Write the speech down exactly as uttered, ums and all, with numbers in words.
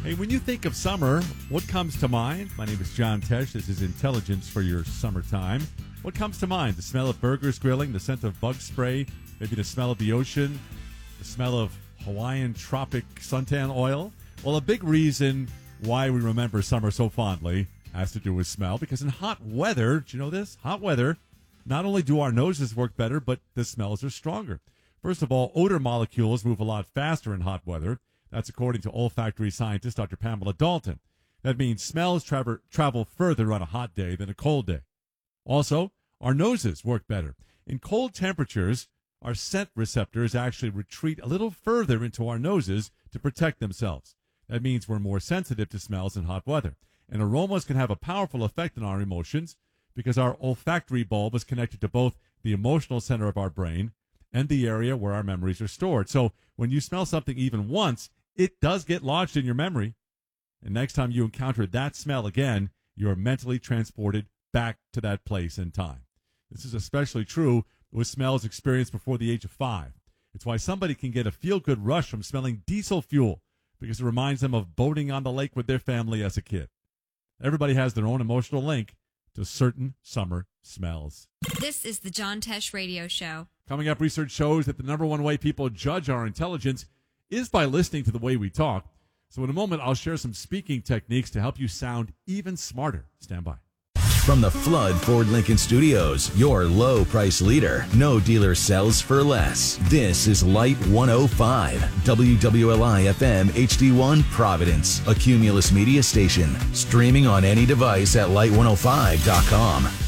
Hey, when you think of summer, what comes to mind? My name is John Tesh. This is Intelligence for your summertime. What comes to mind? The smell of burgers grilling, the scent of bug spray, maybe the smell of the ocean, the smell of Hawaiian tropic suntan oil? Well, a big reason why we remember summer so fondly has to do with smell, because in hot weather, do you know this? Hot weather, not only do our noses work better, but the smells are stronger. First of all, odor molecules move a lot faster in hot weather. That's according to olfactory scientist Doctor Pamela Dalton. That means smells travel, travel further on a hot day than a cold day. Also, our noses work better. In cold temperatures, our scent receptors actually retreat a little further into our noses to protect themselves. That means we're more sensitive to smells in hot weather. And aromas can have a powerful effect on our emotions because our olfactory bulb is connected to both the emotional center of our brain and the area where our memories are stored. So when you smell something even once, it does get lodged in your memory. And next time you encounter that smell again, you're mentally transported back to that place in time. This is especially true with smells experienced before the age of five. It's why somebody can get a feel-good rush from smelling diesel fuel because it reminds them of boating on the lake with their family as a kid. Everybody has their own emotional link to certain summer smells. This is the John Tesh Radio Show. Coming up, research shows that the number one way people judge our intelligence is by listening to the way we talk. So in a moment, I'll share some speaking techniques to help you sound even smarter. Stand by. From the Flood Ford Lincoln Studios, your low price leader. No dealer sells for less. This is Light one oh five, W W L I F M H D one Providence, a Cumulus media station. Streaming on any device at light one oh five dot com.